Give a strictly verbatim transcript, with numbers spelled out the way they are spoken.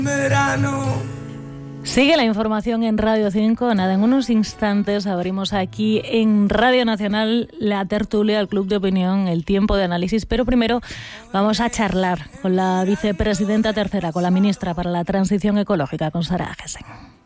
Verano. Sigue la información en Radio cinco. Nada, en unos instantes abrimos aquí en Radio Nacional la tertulia, el Club de Opinión, el tiempo de análisis. Pero primero vamos a charlar con la vicepresidenta tercera, con la ministra para la Transición Ecológica, con Sara Agesen.